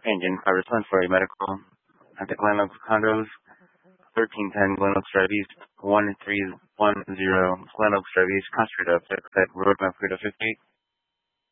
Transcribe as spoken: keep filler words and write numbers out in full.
Engine car response for a medical at the Glen Oaks condos, thirteen ten Glen Oaks Drive East, one three one zero Glen Oaks Drive East, Concentrate up at Road Map Fredo fifty-eight.